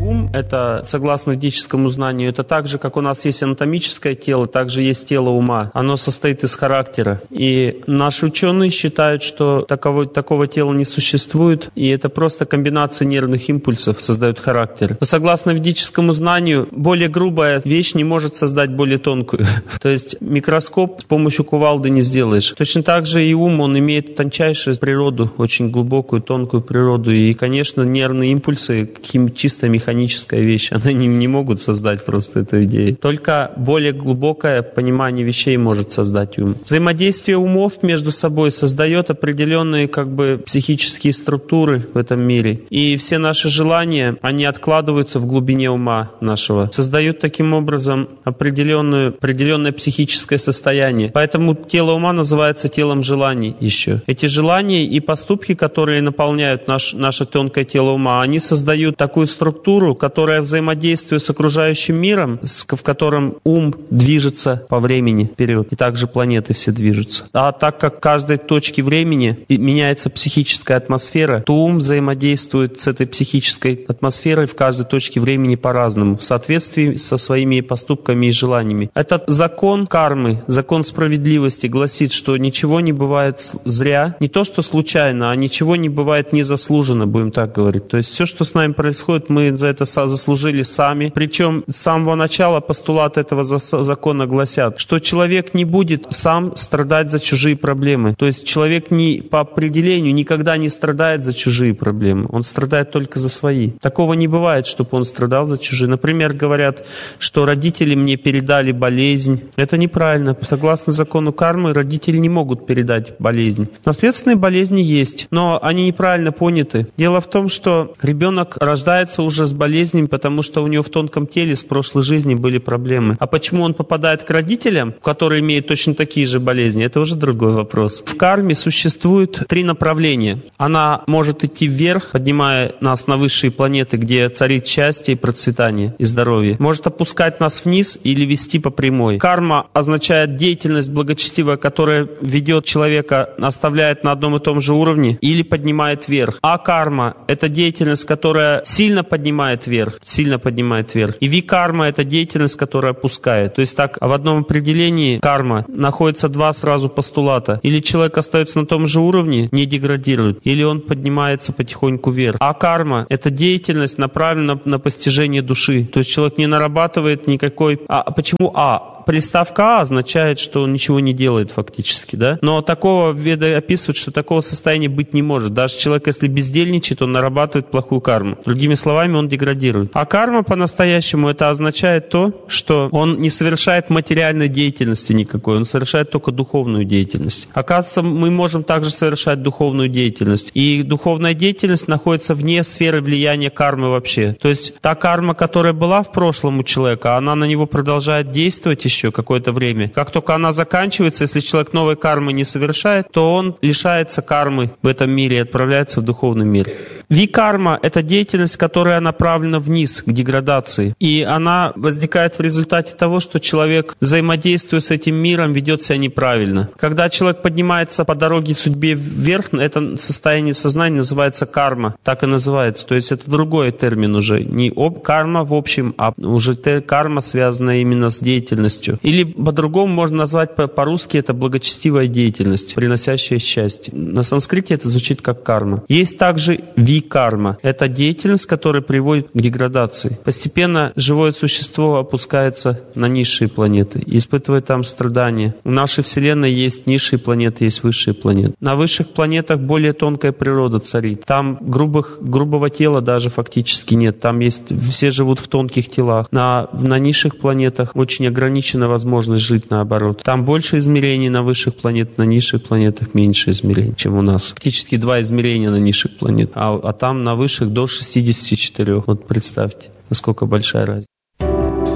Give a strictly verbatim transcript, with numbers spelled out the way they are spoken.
Ум — это, согласно ведическому знанию, это так же, как у нас есть анатомическое тело, так же есть тело ума. Оно состоит из характера. И наши ученые считают, что таково, такого тела не существует, и это просто комбинация нервных импульсов создает характер. Но согласно ведическому знанию, более грубая вещь не может создать более тонкую. То есть микроскоп с помощью кувалды не сделаешь. Точно так же и ум, он имеет тончайшую природу, очень глубокую, тонкую природу. И, конечно, нервные импульсы, чисто механическая вещь, они не, не могут создать просто эту идею. Только более глубокое понимание вещей может создать ум. Взаимодействие умов между собой создает определенные как бы психические структуры в этом мире. И все наши желания, они откладываются в глубине ума нашего. Создают таким образом определенную, определенное психическое состояние. Поэтому тело ума называется телом желаний еще. Эти желания и поступки, которые наполняют наш, наше тонкое тело ума, они создают такую структуру, которая взаимодействует с окружающим миром, в котором ум движется по времени вперед. И также планеты все движутся. А так как в каждой точке времени меняется психическая атмосфера, то ум взаимодействует с этой психической атмосферой в каждой точке времени по-разному, в соответствии со своими поступками и желаниями. Этот закон кармы, закон справедливости гласит, что ничего не бывает зря, не то что случайно, а ничего не бывает незаслуженно, будем так говорить. То есть все, что с нами происходит, мы за это заслужили сами. Причем с самого начала постулаты этого закона гласят, что человек не будет сам страдать за чужие проблемы. То есть человек не, по определению никогда не страдает за чужие проблемы. Он страдает только за свои. Такого не бывает, чтобы он страдал за чужие. Например, говорят, что родители мне передали болезнь. Это неправильно. Согласно закону кармы, родители не могут передать болезнь. Наследственные болезни есть, но они неправильно поняты. Дело в том, что ребенок рождается уже с болезнью, потому что у него в тонком теле с прошлой жизни были проблемы. А почему он попадает к родителям, которые имеют точно такие же болезни, это уже другой вопрос. В карме существует три направления. Она может идти вверх, поднимая нас на высшие планеты, где царит счастье и процветание и здоровье. Может опускать нас вниз или вести по прямой. Карма означает деятельность благочестивая, которая ведет человека, оставляет на одном и том же уровне или поднимает вверх. А карма — это деятельность, которая сильно поднимает вверх, сильно поднимает вверх. И викарма — это деятельность, которая опускает. То есть так в одном определении карма находится два сразу постулата. Или человек остается на том же уровне, не деградирует, или он поднимается потихоньку вверх. А карма — это деятельность, направлена на постижение души. То есть человек не нарабатывает никакой... А почему А? Приставка А означает, что он ничего не делает фактически, да? Но такого веды описывают, что такого состояния быть не может. Даже человек, если бездельничает, он нарабатывает плохую карму. Другими словами, он деградирует. А карма по-настоящему это означает то, что он не совершает материальной деятельности никакой, он совершает только духовную деятельность. Оказывается, мы можем также совершать духовную деятельность. И духовная деятельность находится вне сферы влияния кармы вообще. То есть та карма, которая была в прошлом у человека, она на него продолжает действовать еще еще какое-то время. Как только она заканчивается, если человек новой кармы не совершает, то он лишается кармы в этом мире и отправляется в духовный мир. Викарма — это деятельность, которая направлена вниз, к деградации. И она возникает в результате того, что человек, взаимодействуя с этим миром, ведет себя неправильно. Когда человек поднимается по дороге судьбе вверх, это состояние сознания называется карма. Так и называется. То есть это другой термин уже. Не об, карма в общем, а уже те, карма, связанная именно с деятельностью. Или по-другому можно назвать по-русски это благочестивая деятельность, приносящая счастье. На санскрите это звучит как карма. Есть также викарма. Это деятельность, которая приводит к деградации. Постепенно живое существо опускается на низшие планеты и испытывает там страдания. В нашей Вселенной есть низшие планеты, есть высшие планеты. На высших планетах более тонкая природа царит. Там грубых, грубого тела даже фактически нет. Там есть, все живут в тонких телах. На, на низших планетах очень ограничена возможность жить наоборот. Там больше измерений на высших планетах, на низших планетах меньше измерений, чем у нас. Фактически два измерения на низших планетах. А, а там на высших до шестидесяти четырёх. Вот представьте, насколько большая разница.